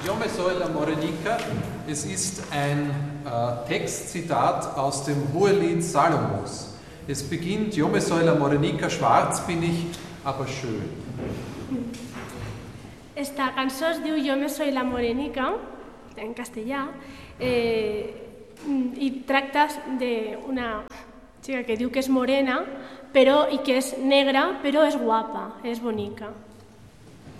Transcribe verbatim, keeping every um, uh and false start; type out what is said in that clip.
Yo me soy la Morenica. Es ist ein äh, Textzitat aus dem Hohelied Salomos. Es beginnt: Yo me soy la Morenica, schwarz bin ich, aber schön. Esta cançó es diu Yo me soy la Morenica, en castellà, eh, i tracta d'una xica que diu que és morena però, i que és negra, però és guapa, és bonica.